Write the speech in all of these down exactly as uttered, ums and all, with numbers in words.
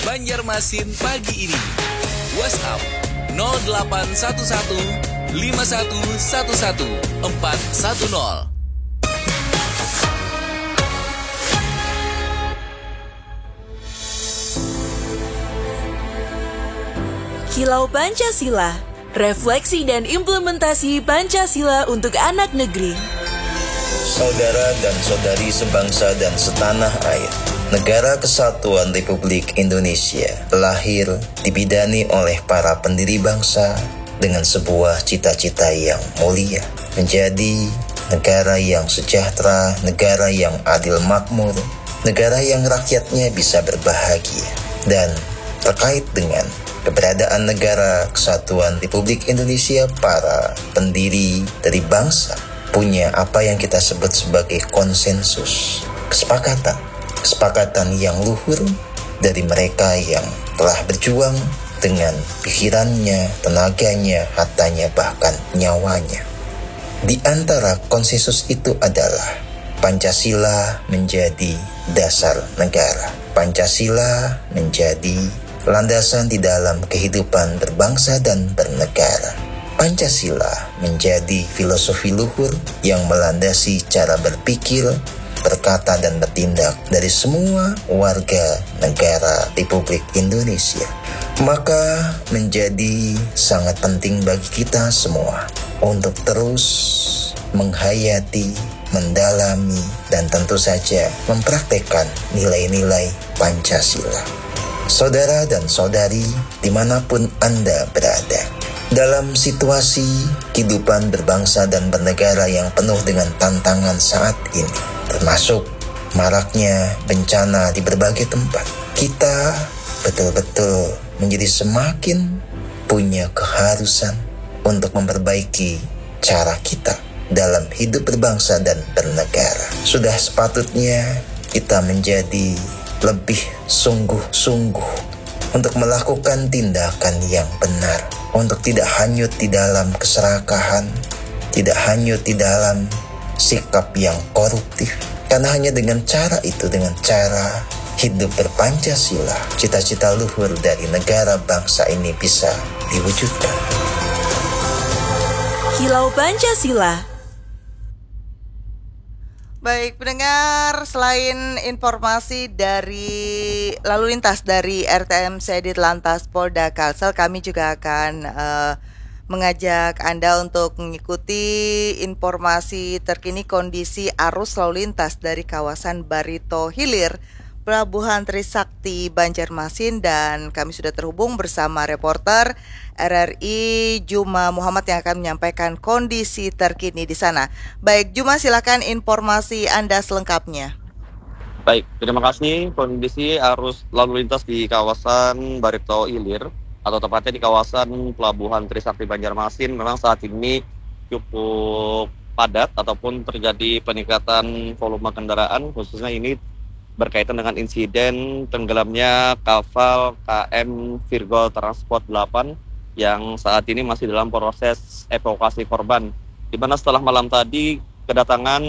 Banjarmasin pagi ini. WhatsApp nol delapan satu satu lima satu satu satu empat satu nol. Kilau Pancasila, refleksi dan implementasi Pancasila untuk anak negeri. Saudara dan saudari sebangsa dan setanah air, Negara Kesatuan Republik Indonesia lahir dibidani oleh para pendiri bangsa dengan sebuah cita-cita yang mulia, menjadi negara yang sejahtera, negara yang adil makmur, negara yang rakyatnya bisa berbahagia. Dan terkait dengan keberadaan Negara Kesatuan Republik Indonesia, para pendiri dari bangsa punya apa yang kita sebut sebagai konsensus, kesepakatan, kesepakatan yang luhur dari mereka yang telah berjuang dengan pikirannya, tenaganya, hartanya, bahkan nyawanya. Di antara konsensus itu adalah Pancasila menjadi dasar negara. Pancasila menjadi landasan di dalam kehidupan berbangsa dan bernegara. Pancasila menjadi filosofi luhur yang melandasi cara berpikir, berkata, dan bertindak dari semua warga negara Republik Indonesia. Maka menjadi sangat penting bagi kita semua untuk terus menghayati, mendalami, dan tentu saja mempraktekkan nilai-nilai Pancasila. Saudara dan saudari dimanapun Anda berada, dalam situasi kehidupan berbangsa dan bernegara yang penuh dengan tantangan saat ini, termasuk maraknya bencana di berbagai tempat, kita betul-betul menjadi semakin punya keharusan untuk memperbaiki cara kita dalam hidup berbangsa dan bernegara. Sudah sepatutnya kita menjadi lebih sungguh-sungguh untuk melakukan tindakan yang benar, untuk tidak hanyut di dalam keserakahan, tidak hanyut di dalam sikap yang koruptif. Karena hanya dengan cara itu, dengan cara hidup berpancasila, cita-cita luhur dari negara bangsa ini bisa diwujudkan. Kilau Pancasila. Baik pendengar, selain informasi dari lalu lintas dari R T M Sedit Lantas Polda Kalsel, kami juga akan uh, mengajak Anda untuk mengikuti informasi terkini kondisi arus lalu lintas dari kawasan Barito Hilir, Pelabuhan Trisakti, Banjarmasin, dan kami sudah terhubung bersama reporter R R I Juma Muhammad yang akan menyampaikan kondisi terkini di sana. Baik, Juma, silakan informasi Anda selengkapnya. Baik, terima kasih. Kondisi arus lalu lintas di kawasan Barito Hilir atau tepatnya di kawasan Pelabuhan Trisakti Banjarmasin memang saat ini cukup padat ataupun terjadi peningkatan volume kendaraan, khususnya ini berkaitan dengan insiden tenggelamnya kapal K M Virgo Transport delapan yang saat ini masih dalam proses evakuasi korban, di mana setelah malam tadi kedatangan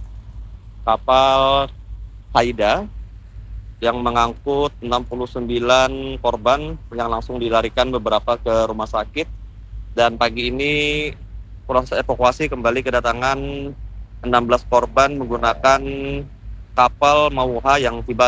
kapal Haida yang mengangkut enam puluh sembilan korban yang langsung dilarikan beberapa ke rumah sakit, dan pagi ini proses evakuasi kembali kedatangan enam belas korban menggunakan kapal Mauha yang tiba